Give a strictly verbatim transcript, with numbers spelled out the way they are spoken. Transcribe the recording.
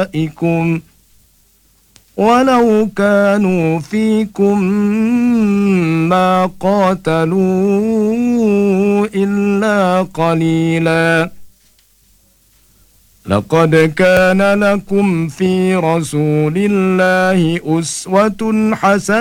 أعدائكم ولو كانوا فيكم ما قاتلوا إلا قليلا لقد كان لكم في رسول الله أسوة حسنة